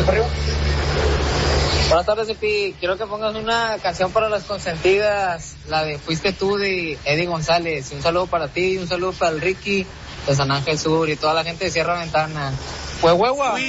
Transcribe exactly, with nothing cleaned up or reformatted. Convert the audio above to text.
Buenas tardes, Epi. Quiero que pongas una canción para las consentidas, la de Fuiste tú de Eddie González. Un saludo para ti, un saludo para el Ricky de San Ángel Sur y toda la gente de Sierra Ventana. ¡Hue hueva!